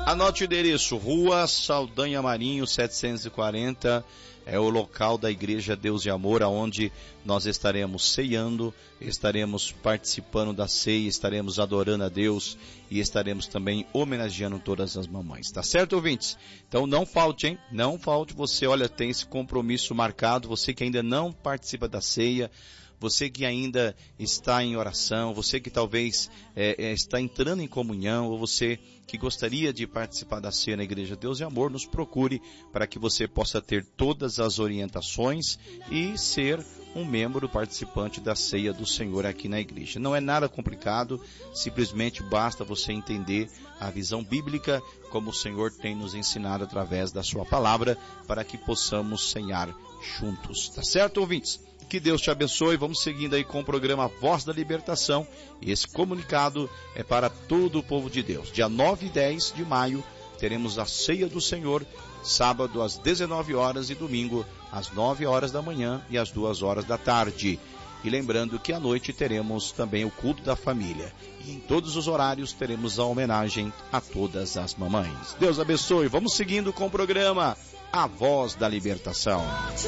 Anote o endereço, Rua Saldanha Marinho 740, é o local da Igreja Deus de Amor, onde nós estaremos ceando, estaremos participando da ceia, estaremos adorando a Deus e estaremos também homenageando todas as mamães, tá certo, ouvintes? Então não falte, hein? Não falte, você, olha, tem esse compromisso marcado, você que ainda não participa da ceia, você que ainda está em oração, você que talvez está entrando em comunhão, ou você que gostaria de participar da ceia na Igreja Deus de Amor, nos procure para que você possa ter todas as orientações e ser um membro participante da ceia do Senhor aqui na igreja. Não é nada complicado, simplesmente basta você entender a visão bíblica, como o Senhor tem nos ensinado através da sua palavra, para que possamos cear juntos. Tá certo, ouvintes? Que Deus te abençoe. Vamos seguindo aí com o programa Voz da Libertação. E esse comunicado é para todo o povo de Deus. Dia 9 e 10 de maio teremos a Ceia do Senhor, sábado às 19 horas e domingo às 9 horas da manhã e às 2 horas da tarde. E lembrando que à noite teremos também o culto da família. E em todos os horários teremos a homenagem a todas as mamães. Deus abençoe. Vamos seguindo com o programa A Voz da Libertação.